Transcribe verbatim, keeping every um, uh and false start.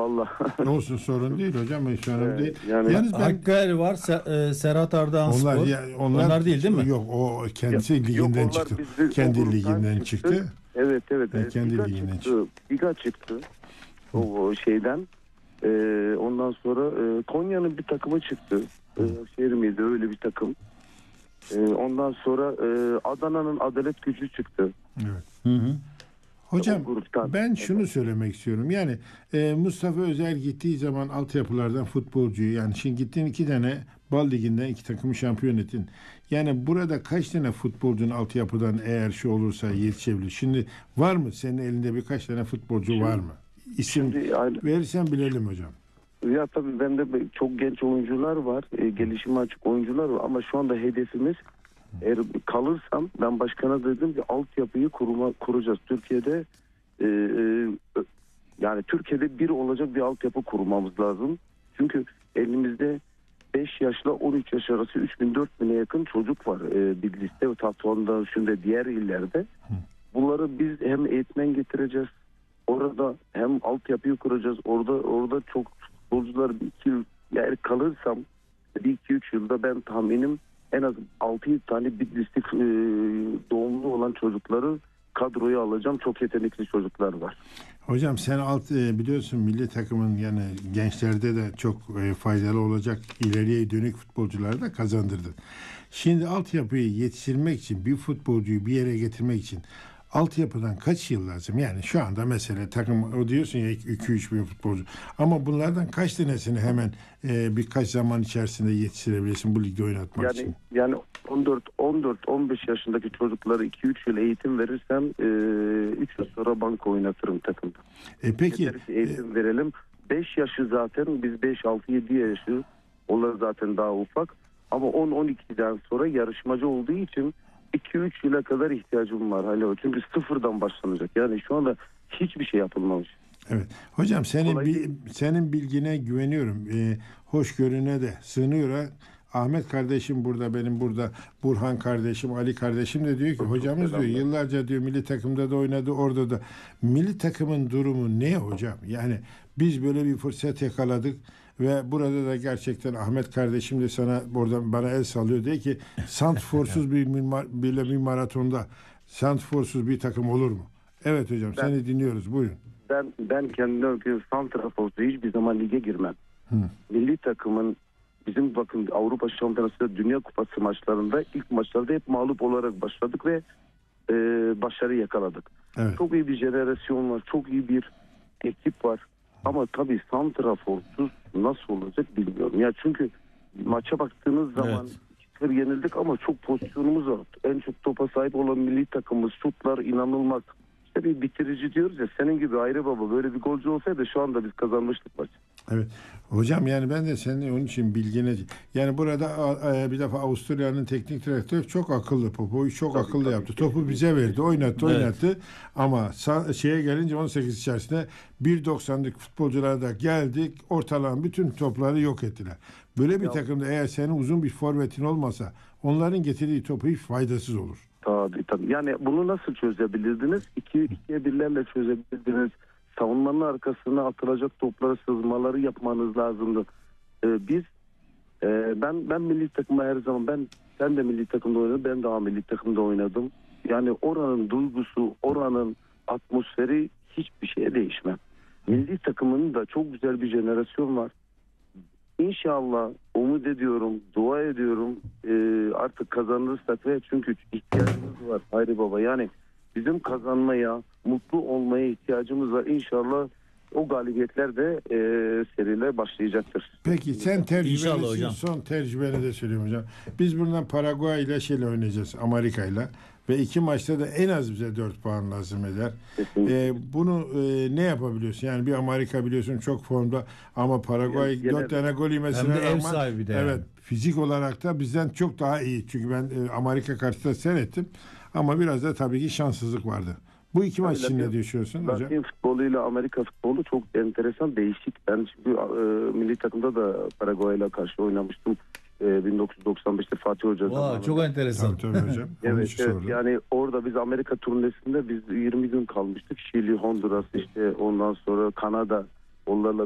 vallahi. Olsun, sorun değil hocam, hiç önemli Evet, değil. yani- Yalnız ben Hakkari var, Se- e, Serhat Ardahan onlar, Spor. ya, onlar Onlar değil değil mi? Yok, o kendisi Yok, liginden onlar çıktı. bizde Kendi o gruptan liginden çıktı. çıktı. Evet evet. E, evet. kendi Biga liginden çıktı. Biga çıktı. O, o şeyden. Ee, ondan sonra e, Konya'nın bir takımı çıktı. Ee, şehir miydi öyle bir takım. Ee, ondan sonra e, Adana'nın Adalet Gücü çıktı. Evet. Hı hı. Hocam O gruptan. ben şunu söylemek istiyorum. Yani e, Mustafa Özel gittiği zaman altyapılardan futbolcuyu, yani şimdi gittiğin iki tane Bal Ligi'nden iki takımı şampiyon ettin. Yani burada kaç tane futbolcunun altyapıdan eğer şu olursa yetişebilir? Şimdi var mı senin elinde birkaç tane futbolcu Şimdi- var mı? İsim Şimdi yani- verirsen bilelim hocam. Ya tabii bende çok genç oyuncular var. E, gelişime açık oyuncular var ama şu anda hedefimiz, eğer kalırsam ben başkana dedim ki altyapıyı kurma, kuracağız. Türkiye'de e, e, yani Türkiye'de bir olacak bir altyapı kurmamız lazım. Çünkü elimizde beş yaşla on üç yaş arası üç bin dört bine yakın çocuk var e, bir liste ve Tatvan'da şimdi diğer illerde. Bunları biz hem eğitmen getireceğiz. Orada hem altyapıyı kuracağız. Orada orada çok futbolcular bir iki yıl, eğer kalırsam bir iki üç yılda ben tahminim en az altı yedi tane bir liste e, doğumlu olan çocukları kadroya alacağım. Çok yetenekli çocuklar var. Hocam sen alt e, biliyorsun milli takımın yani gençlerde de çok e, faydalı olacak ileriye dönük futbolcuları da kazandırdın. Şimdi altyapıyı yetiştirmek için, bir futbolcuyu bir yere getirmek için altyapıdan kaç yıl lazım? Yani şu anda mesela takım, o diyorsun ya iki üç bin futbolcu. Ama bunlardan kaç tanesini hemen e, birkaç zaman içerisinde yetiştirebilirsin bu ligde oynatmak Yani için? yani on dört on dört on beş yaşındaki çocuklara iki üç yıl eğitim verirsem üç yıl sonra banka oynatırım takımda. E peki Yeter ki eğitim verelim. beş yaşı zaten biz beş altı yedi yaşı, onlar zaten daha ufak. Ama on on ikiden sonra yarışmacı olduğu için iki üç yıla kadar ihtiyacım var. Hani çünkü sıfırdan başlanacak. Yani şu anda hiçbir şey yapılmamış. evet. Hocam senin Kolay bi- değil. senin bilgine güveniyorum. Ee, hoşgörüne de sığınıyorum. Ahmet kardeşim burada, benim burada Burhan kardeşim, Ali kardeşim de diyor ki Çok hocamız diyor selamlar. yıllarca diyor milli takımda da oynadı, orada da. Milli takımın durumu ne hocam? Yani biz böyle bir fırsat yakaladık ve burada da gerçekten Ahmet kardeşim de sana buradan bana el sallıyor, diyor ki santrforsuz bir, bir, bir, bir maratonda santrforsuz bir takım olur mu? Evet hocam, Ben- seni dinliyoruz, buyurun. Ben ben kendime bir santraforda hiçbir zaman lige girmem. Hı. Milli takımın bizim bakın Avrupa Şampiyonası, Dünya Kupası maçlarında ilk maçlarda hep mağlup olarak başladık ve e, başarı yakaladık. Evet. Çok iyi bir jenerasyon var, çok iyi bir ekip var. Ama tabii santraforsuz nasıl olacak bilmiyorum. Ya çünkü maça baktığınız zaman Evet. iki sıfır yenildik ama çok pozisyonumuz var. En çok topa sahip olan milli takımımız, şutlar inanılmaz. İşte bir bitirici diyoruz ya, senin gibi ayrı baba böyle bir golcü olsaydı şu anda biz kazanmıştık maçı. Evet. Hocam yani ben de senin onun için bilgine, yani burada e, bir defa Avusturya'nın teknik direktörü çok akıllı, Popo'yu çok Tabii, akıllı tabii, yaptı. kesinlikle. Topu bize verdi, oynattı, Evet. oynattı. Ama sa- şeye gelince on sekiz içerisinde bir doksanlık futbolcular da geldik, ortalan bütün topları yok ettiler. Böyle bir Ya- takımda eğer senin uzun bir forvetin olmasa onların getirdiği topu hiç faydasız olur. Tabii tabii. Yani bunu nasıl çözebilirdiniz? İki, ikiye birlerle çözebilirdiniz. Savunmanın arkasına atılacak topları, sızmaları yapmanız lazımdı. Ee, biz e, ben ben milli takıma her zaman ben sen de milli takımda oynadın, ben daha milli takımda oynadım. Yani oranın duygusu, oranın atmosferi hiçbir şeye değişmez. Milli takımının da çok güzel bir jenerasyon var. İnşallah umut ediyorum, dua ediyorum e, artık kazanırsak ve çünkü ihtiyacımız var Hayri Baba. Yani bizim kazanmaya, mutlu olmaya ihtiyacımız var. İnşallah o galibiyetler de e, seriyle başlayacaktır. Peki sen İnşallah tecrübelisin, hocam. son tecrübeni de söyleyeyim hocam. Biz buradan Paraguay ile şeyle oynayacağız, Amerika ile. Ve iki maçta da en az bize dört puan lazım eder. Kesinlikle. Ee, bunu e, ne yapabiliyorsun? Yani bir Amerika biliyorsun çok formda ama Paraguay Gene- dört tane gol yemesine Hem de ev rağmen sahibi de evet, yani. fizik olarak da bizden çok daha iyi. Çünkü ben e, Amerika karşısında seyrettim. Ama biraz da tabii ki şanssızlık vardı. Bu iki maç için ne düşünüyorsun hocam? Latin futboluyla Amerika futbolu çok enteresan, değişik. Ben şimdi e, milli takımda da Paraguay'la karşı oynamıştım. E, bin dokuz yüz doksan beşte Fatih Hoca Vay, zamanında. çok enteresan. Tabii tabii hocam. Onun Evet, için evet. sordum. Yani orada biz Amerika turnesinde biz yirmi gün kalmıştık. Şili, Honduras, işte ondan sonra Kanada, onlarla